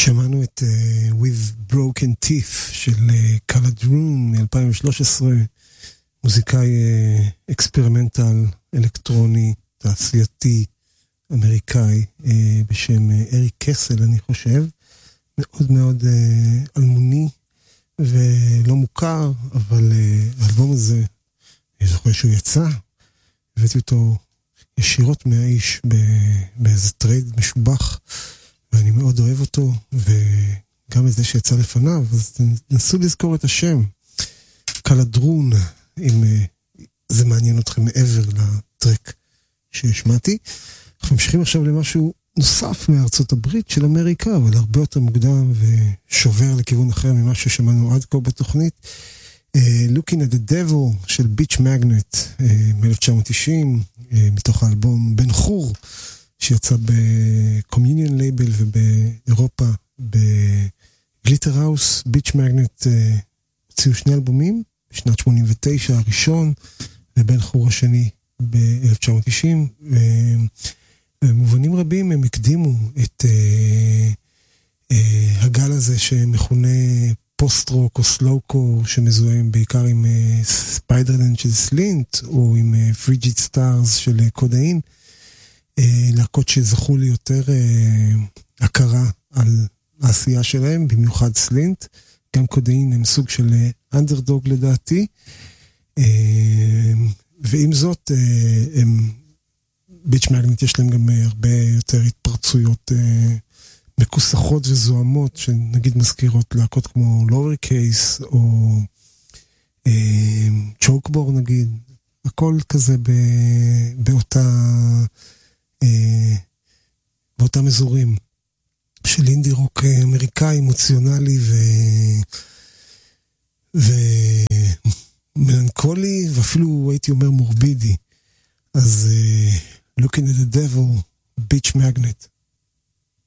שמענו את With Broken Teeth של קלדרון מ-2013, מוזיקאי אקספרימנטל, אלקטרוני, תעשייתי, אמריקאי, בשם אריק קסל, אני חושב. מאוד מאוד אלמוני ולא מוכר, אבל האלבום הזה, אני זוכר שהוא יצא, הבאתי אותו ישירות מהאיש באיזה טרייד משובח, ואני מאוד אוהב אותו, וגם את זה שיצא לפניו, אז תנסו לזכור את השם. קלדרון, אם זה מעניין אתכם מעבר לטרק שהשמעתי. אנחנו ממשיכים עכשיו למשהו נוסף מארצות הברית של אמריקה, אבל הרבה יותר מוקדם ושובר לכיוון אחר ממה ששמענו עד כה בתוכנית. Looking at the Devil של ביץ' מגנט מ-1990, מתוך האלבום בן חור, שיצא ב-Communion Label ובאירופה, בגליטר האוס. ביץ' מגנט הוציאו שני אלבומים, בשנת 89 הראשון, ובן חור השני ב-1990, במובנים רבים הם הקדימו את הגל הזה שמכונה פוסט-רוק או סלואו-קור, שמזוהים בעיקר עם ספיידרלנד של סלינט, או עם פריג'יד סטארס של קודאין, להקות שזכו לי יותר הכרה על העשייה שלהם, במיוחד סלינט. גם קודאין הם סוג של אנדרדוג לדעתי, ועם זאת ביץ' מגנט יש להם גם הרבה יותר התפרצויות מקוסחות וזוהמות, שנגיד מזכירות להקות כמו לואוור קייס או צ'וקבור נגיד, הכל כזה באותם אזורים של אינדי רוק אמריקאי אמוציונלי ומלנכולי, ואפילו הייתי אומר מורבידי. אז Looking at the Devil, ביץ' מגנט.